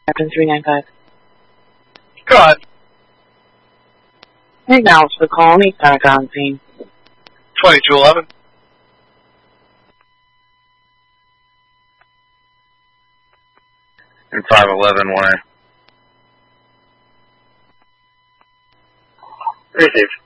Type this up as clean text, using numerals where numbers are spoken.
Captain 395. Go ahead. Acknowledge the call. Meet back on scene. 2211. And 511 1A. Received.